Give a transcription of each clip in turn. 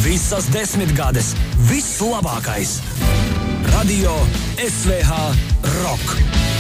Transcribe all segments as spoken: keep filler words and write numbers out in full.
Visas desmitgades, viss labākais. Radio S V H Rock.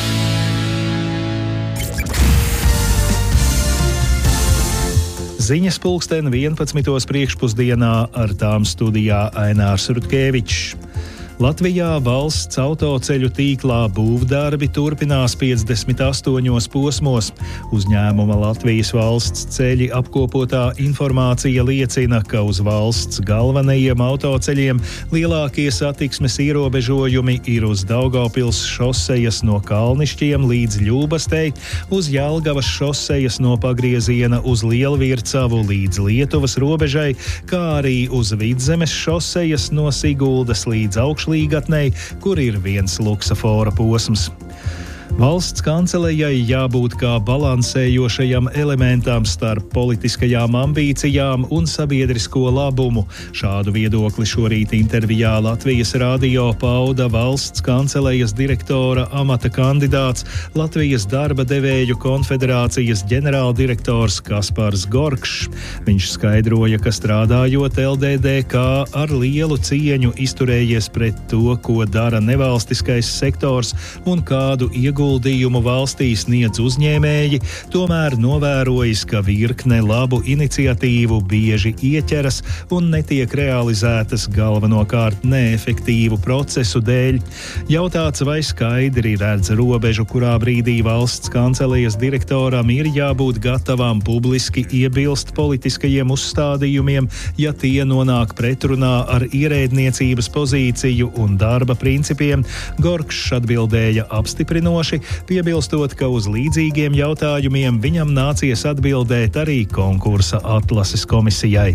Ziņas pulksten vienpadsmitos priekšpusdienā, ar tām studijā Ainārs Rutkevičs. Latvijā valsts autoceļu tīklā būvdarbi turpinās piecdesmit astoņos posmos. Uzņēmuma Latvijas valsts ceļi apkopotā informācija liecina, ka uz valsts galvenajiem autoceļiem lielākie satiksmes ierobežojumi ir uz Daugavpils šosejas no Kalnišķiem līdz Ļūbastei, uz Jelgavas šosejas no pagrieziena uz Lielvircavu līdz Lietuvas robežai, kā arī uz Vidzemes šosejas no Siguldas līdz Augšļūbastei, Līgatnei, kur ir viens luksafora posms. Valsts kancelejai jābūt kā balansējošajam elementam starp politiskajām ambīcijām un sabiedrisko labumu. Šādu viedokli šorīt intervijā Latvijas radio pauda valsts kancelejas direktora amata kandidāts, Latvijas darba devēju konfederācijas ģenerāldirektors Kaspars Gorkšs. Viņš skaidroja, ka strādājot L D D K ar lielu cieņu izturējies pret to, ko dara nevalstiskais sektors un kādu ieguldījumu Ieguldījumu valstī sniedz uzņēmēji, tomēr novērojis, ka virkne labu iniciatīvu bieži ieķeras un netiek realizētas galvenokārt neefektīvu procesu dēļ. Jautāts, vai skaidri redz robežu, kurā brīdī valsts kancelejas direktoram ir jābūt gatavam publiski iebilst politiskajiem uzstādījumiem, ja tie nonāk pretrunā ar ierēdniecības pozīciju un darba principiem, Gorkšs atbildēja apstiprinoši, piebilstot, ka uz līdzīgiem jautājumiem viņam nācies atbildēt arī konkursa atlases komisijai.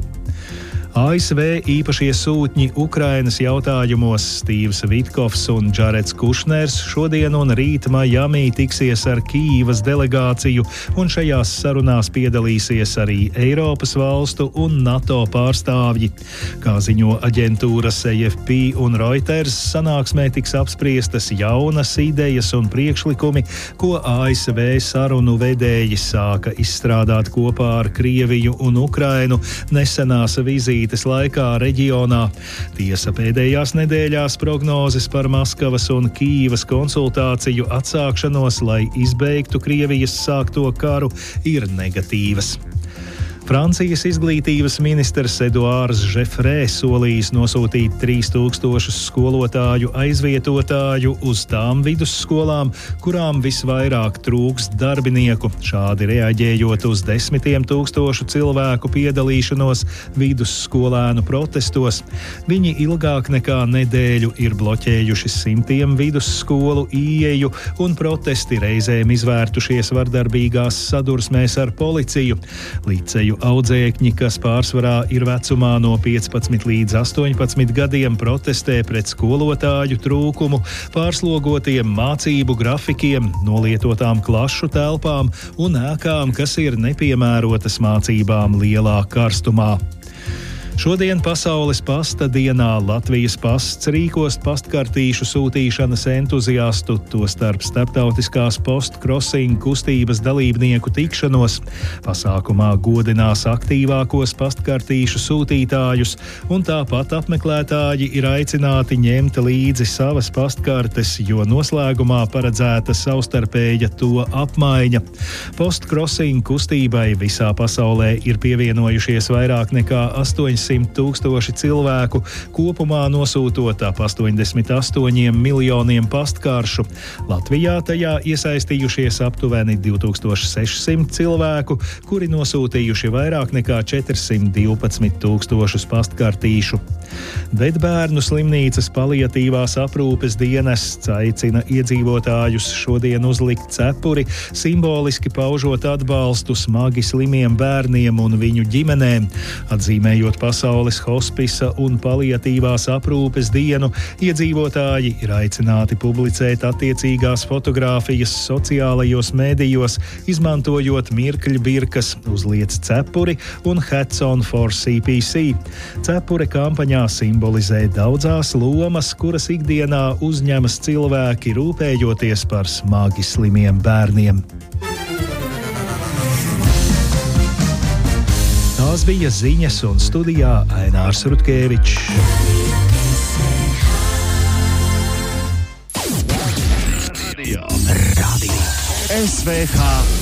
A S V īpašie sūtņi Ukrainas jautājumos Stīvs Vitkovs un Džareds Kušners šodien un rīt Miami tiksies ar Kīivas delegāciju, un šajās sarunās piedalīsies arī Eiropas valstu un NATO pārstāvji. Kā ziņo aģentūras A F P un Reuters, sanāksmē tiks apspriestas jaunas idejas un priekšlikumi, ko A S V sarunu vedēji sāka izstrādāt kopā ar Krieviju un Ukrainu nesenās vizītes laikā reģionā. Tiesa, pēdējās nedēļās prognozes par Maskavas un Kīivas konsultāciju atsākšanos, lai izbeigtu Krievijas sākto karu, ir negatīvas. Francijas izglītības ministrs Eduārs Žefrē solījis nosūtīt trīs tūkstošus skolotāju aizvietotāju uz tām vidusskolām, kurām visvairāk trūkst darbinieku, šādi reaģējot uz desmitiem tūkstošu cilvēku piedalīšanos vidusskolēnu protestos. Viņi ilgāk nekā nedēļu ir bloķējuši simtiem vidusskolu ieeju, un protesti reizēm izvērtušies vardarbīgās sadursmēs ar policiju. Liceju audzēkņi, kas pārsvarā ir vecumā no piecpadsmit līdz astoņpadsmit gadiem, protestē pret skolotāju trūkumu, pārslogotiem mācību grafikiem, nolietotām klašu telpām un ēkām, kas ir nepiemērotas mācībām lielā karstumā. Šodien Pasaules pasta dienā Latvijas pasts rīkos pastkartīšu sūtīšanas entuziastu, tostarp starptautiskās post-crossing kustības dalībnieku tikšanos. Pasākumā godinās aktīvākos pastkartīšu sūtītājus, un tāpat apmeklētāji ir aicināti ņemt līdzi savas pastkartes, jo noslēgumā paredzēta savstarpēja to apmaiņa. Post-crossing kustībai visā pasaulē ir pievienojušies vairāk nekā astoņsimt tūkstoši cilvēku, kopumā nosūtot ap astoņdesmit astoņiem miljoniem pastkaršu. Latvijā tajā iesaistījušies aptuveni divi tūkstoši sešsimt cilvēku, kuri nosūtījuši vairāk nekā četrsimt divpadsmit tūkstošus pastkartīšu. Bedbērnu slimnīcas paliatīvās aprūpes dienests aicina iedzīvotājus šodien uzlikt cepuri, simboliski paužot atbalstu smagi slimiem bērniem un viņu ģimenēm. Atzīmējot Pasaules hospisa un paliatīvās aprūpes dienu, iedzīvotāji ir aicināti publicēt attiecīgās fotogrāfijas sociālajos mēdījos, izmantojot mirkļbirkas, uzliec cepuri un Hats on for C P C. Cepure kampaņā simbolizē daudzās lomas, kuras ikdienā uzņemas cilvēki, rūpējoties par smagi slimiem bērniem. Tā Tās bija ziņas, un studijā Ainārs Rutkevičs. Radio S V H